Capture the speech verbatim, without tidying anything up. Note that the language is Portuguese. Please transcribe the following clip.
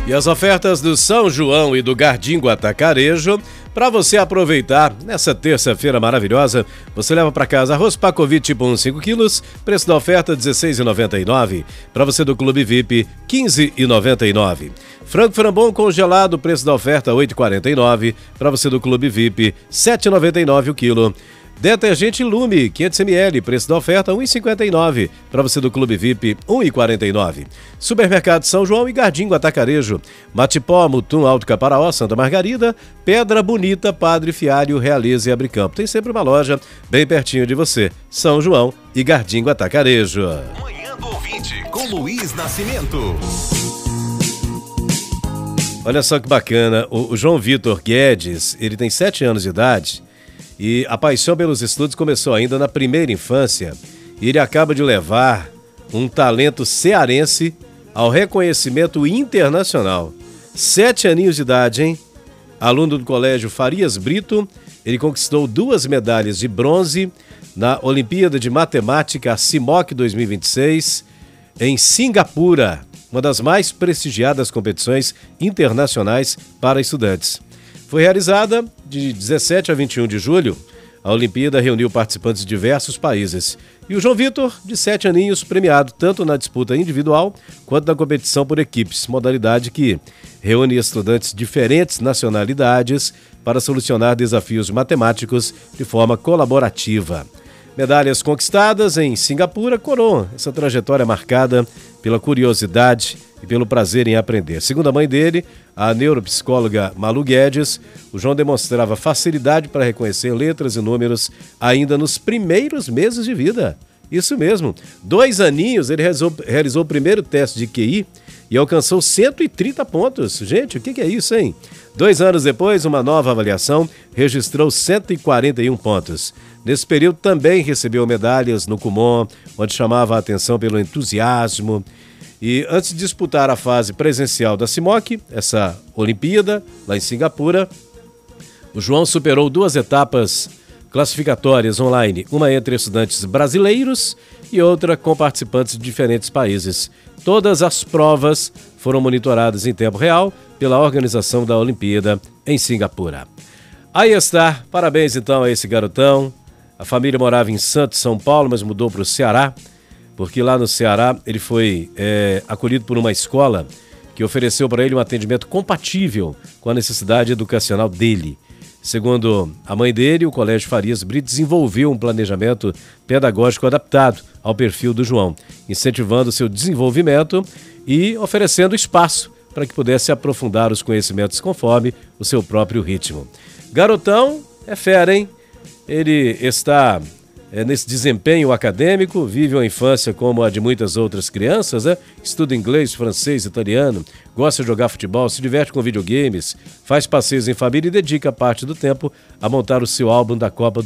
E as ofertas do São João e do Gardingo Atacarejo, para você aproveitar nessa terça-feira maravilhosa, você leva para casa arroz Pacovit tipo um, cinco quilos, preço da oferta dezesseis reais e noventa e nove centavos. Para você do Clube V I P, quinze reais e noventa e nove centavos. Frango Frambon congelado, preço da oferta oito reais e quarenta e nove centavos. Para você do Clube V I P, sete reais e noventa e nove centavos o quilo. Detergente Lume, quinhentos mililitros, preço da oferta um real e cinquenta e nove centavos. Para você do Clube V I P, um real e quarenta e nove centavos. Supermercado São João e Gardingo Atacarejo. Matipó, Mutum, Alto Caparaó, Santa Margarida, Pedra Bonita, Padre Fiário, Realeza e Abricampo. Tem sempre uma loja bem pertinho de você. São João e Gardingo Atacarejo. Manhã do Ouvinte, com Luiz Nascimento. Olha só que bacana, o, o João Vitor Guedes, ele tem sete anos de idade. E a paixão pelos estudos começou ainda na primeira infância. E ele acaba de levar um talento cearense ao reconhecimento internacional. Sete aninhos de idade, hein? Aluno do Colégio Farias Brito, ele conquistou duas medalhas de bronze na Olimpíada de Matemática CIMOC dois mil e vinte e seis, em Singapura, uma das mais prestigiadas competições internacionais para estudantes. Foi realizada de dezessete a vinte e um de julho. A Olimpíada reuniu participantes de diversos países. E o João Vitor, de sete aninhos, premiado tanto na disputa individual quanto na competição por equipes, modalidade que reúne estudantes de diferentes nacionalidades para solucionar desafios matemáticos de forma colaborativa. Medalhas conquistadas em Singapura coroam essa trajetória marcada pela curiosidade e pelo prazer em aprender. Segundo a mãe dele, a neuropsicóloga Malu Guedes, o João demonstrava facilidade para reconhecer letras e números ainda nos primeiros meses de vida. Isso mesmo, dois aninhos ele realizou, realizou o primeiro teste de Q I e alcançou cento e trinta pontos. Gente, o que é isso, hein? Dois anos depois, uma nova avaliação registrou cento e quarenta e um pontos. Nesse período também recebeu medalhas no Kumon, onde chamava a atenção pelo entusiasmo. E antes de disputar a fase presencial da CIMOC, essa Olimpíada, lá em Singapura, o João superou duas etapas classificatórias online, uma entre estudantes brasileiros e outra com participantes de diferentes países. Todas as provas foram monitoradas em tempo real pela organização da Olimpíada em Singapura. Aí está, parabéns então a esse garotão. A família morava em Santos, São Paulo, mas mudou para o Ceará, porque lá no Ceará ele foi é, acolhido por uma escola que ofereceu para ele um atendimento compatível com a necessidade educacional dele. Segundo a mãe dele, o Colégio Farias Brito desenvolveu um planejamento pedagógico adaptado ao perfil do João, incentivando seu desenvolvimento e oferecendo espaço para que pudesse aprofundar os conhecimentos conforme o seu próprio ritmo. Garotão é fera, hein? Ele está é, nesse desempenho acadêmico, vive uma infância como a de muitas outras crianças, né? Estuda inglês, francês, italiano, gosta de jogar futebol, se diverte com videogames, faz passeios em família e dedica parte do tempo a montar o seu álbum da Copa do